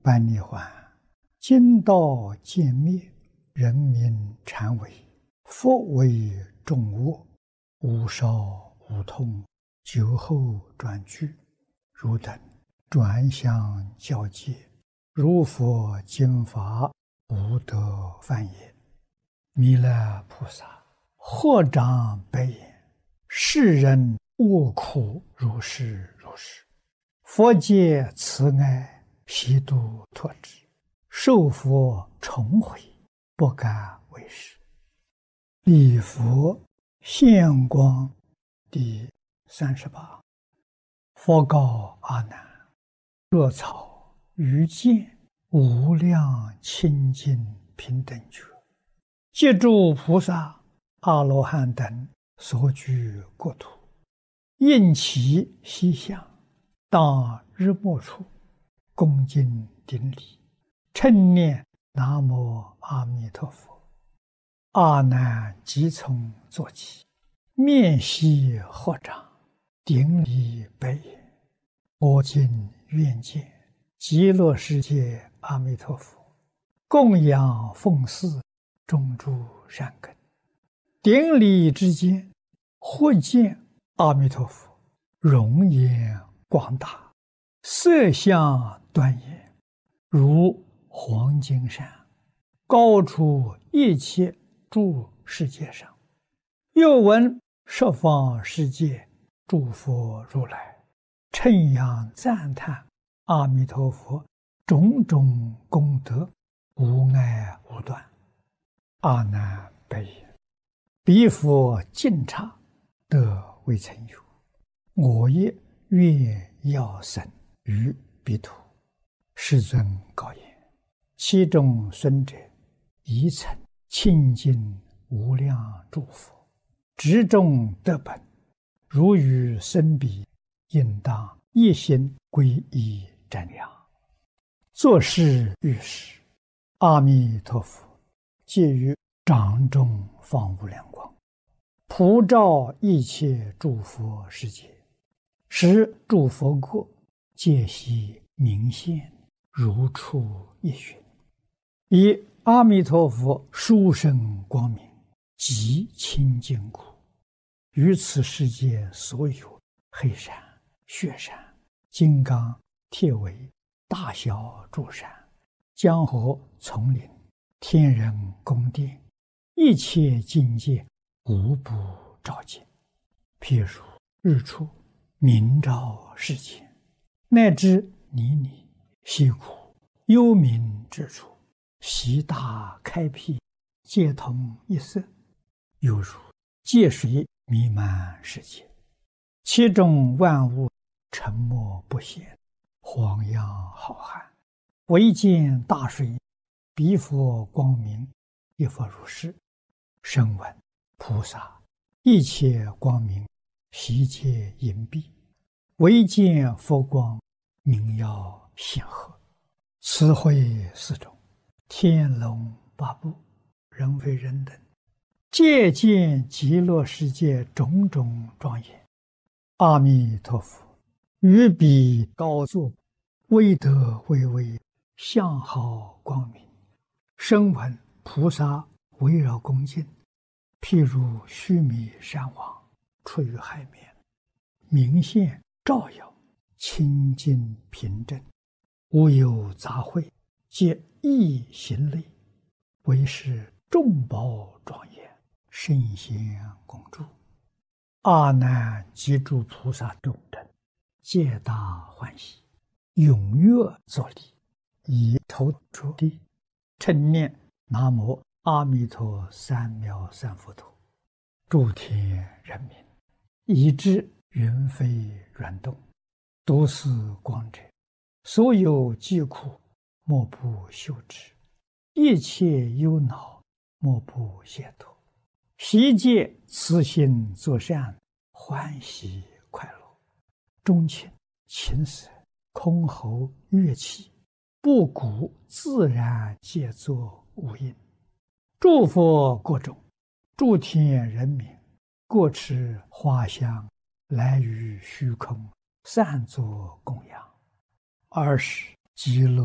般涅槃，今道渐灭，人民禅为，佛为众恶，无少无痛，酒后转句，汝等转相教戒，如佛经法，无得犯也。弥勒菩萨合掌白言：世人恶苦如是如是，佛界慈爱，悉度脱之，受佛重回，不敢为是。礼佛现光第38。佛告阿难：若草于见无量清净平等觉，借诸菩萨、阿罗汉等所居国土，应其西向，当日没处，恭敬顶礼，称念南无阿弥陀佛。阿难即从坐起，面悉合掌，顶礼白言：我今愿见极乐世界阿弥陀佛，供养奉祀种诸善根。顶礼之间，忽见阿弥陀佛容颜广大，色相端严，如黄金山，高出一切诸世界上。又闻十方世界诸佛如来称扬赞叹阿弥陀佛种种功德，无碍无断。阿难白言：彼佛尽刹，得未曾有，我也愿要生于彼土。世尊告言：其中孙者，宜曾清净无量诸佛，执众得本，如与生彼，应当一心皈依瞻仰。作是遇时，阿弥陀佛借于掌中放无量光，普照一切诸佛世界，使诸佛国皆悉明现，如出一寻。以阿弥陀佛殊胜光明，极清净故，于此世界所有黑山、雪山、金刚、铁围、大小诸山、江河丛林、天人宫殿，一切境界无不照见。譬如日出明照世间，乃至泥泞溪谷幽冥之处，悉大开辟，皆同一色，犹如界水弥漫世界，其中万物沉默不显，荒洋浩瀚，唯见大水，彼佛光明，亦复如是。声闻菩萨一切光明，悉皆隐蔽，唯见佛光，明耀显赫。此会四种，天龙八部，人非人等，皆见极乐世界种种庄严。阿弥陀佛于彼高坐，威德巍巍，相好光明。声闻菩萨围绕恭敬，譬如须弥山王出于海面，明现照耀，清净平正，无有杂秽，皆一行类，为是众宝庄严，圣贤恭祝。阿难及诸菩萨众等，皆大欢喜，踊跃作礼，以头着地，称念南无阿弥陀三藐三菩提。诸天人民，以至云飞软动，都是光者，所有疾苦，莫不休止；一切忧恼，莫不解脱。悉皆慈心作善，欢喜快乐。钟磬、琴瑟、箜篌、乐器，布谷自然皆作无应。诸佛国中，诸天人民，各持花香，来于虚空，散作供养。尔时极乐